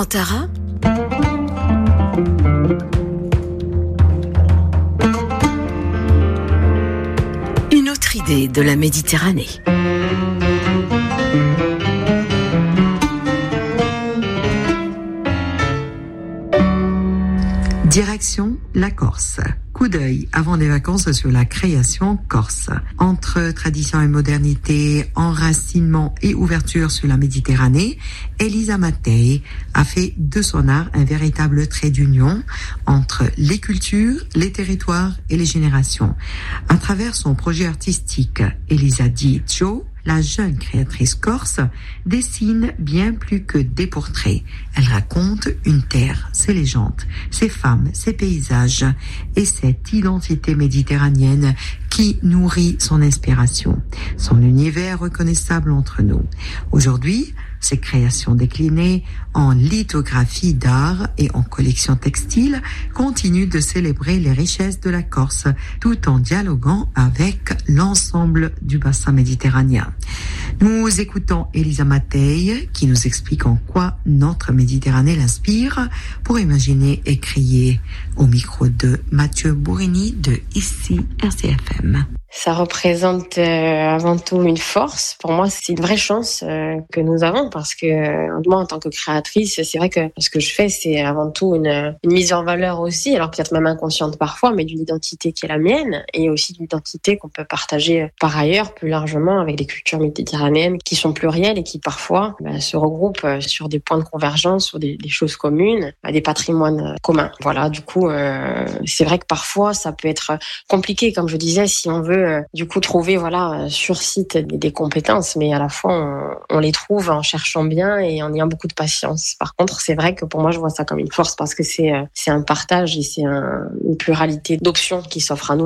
Antara, une autre idée de la Méditerranée. Direction la Corse. Coup d'œil avant les vacances sur la création corse. Entre tradition et modernité, enracinement et ouverture sur la Méditerranée, Elisa Mattei a fait de son art un véritable trait d'union entre les cultures, les territoires et les générations. À travers son projet artistique, Elisa Di Gio, la jeune créatrice corse dessine bien plus que des portraits. Elle raconte une terre, ses légendes, ses femmes, ses paysages et cette identité méditerranéenne qui nourrit son inspiration, son univers reconnaissable entre nous. Aujourd'hui, ses créations déclinées en lithographie d'art et en collection textile continuent de célébrer les richesses de la Corse tout en dialoguant avec l'ensemble du bassin méditerranéen. Nous écoutons Elisa Mattei qui nous explique en quoi notre Méditerranée l'inspire pour imaginer et créer au micro de Mathieu Bourini de ici RCFM. Ça représente avant tout une force. Pour moi, c'est une vraie chance que nous avons parce que moi, en tant que créatrice, c'est vrai que ce que je fais, c'est avant tout une mise en valeur aussi, alors peut-être même inconsciente parfois, mais d'une identité qui est la mienne et aussi d'une identité qu'on peut partager par ailleurs plus largement avec des cultures méditerranéennes qui sont plurielles et qui parfois se regroupent sur des points de convergence, sur des choses communes, des patrimoines communs. Voilà, du coup, c'est vrai que parfois, ça peut être compliqué, comme je disais, si on veut du coup trouver sur site des compétences, mais à la fois on les trouve en cherchant bien et en ayant beaucoup de patience. Par contre, c'est vrai que pour moi je vois ça comme une force parce que c'est un partage et c'est une pluralité d'options qui s'offrent à nous.